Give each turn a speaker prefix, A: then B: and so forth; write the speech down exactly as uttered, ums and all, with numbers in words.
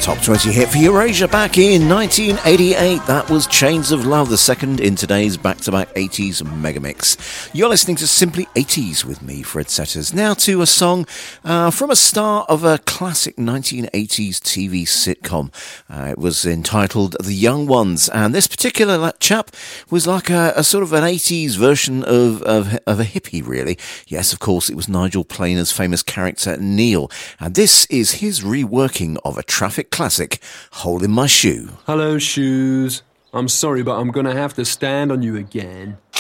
A: Top twenty hit for Eurasia back in nineteen eighty-eight. That was Chains of Love, the second in today's back-to-back eighties megamix. You're listening to Simply eighties with me, Fred Setters. Now to a song uh, from a star of a classic nineteen eighties T V sitcom. Uh, it was entitled The Young Ones, and this particular chap was like a, a sort of an eighties version of, of, of a hippie, really. Yes, of course, it was Nigel Planer's famous character Neil, and this is his reworking of a traffic classic, Hole in My Shoe.
B: Hello, Shoes. I'm sorry, but I'm gonna have to stand on you again.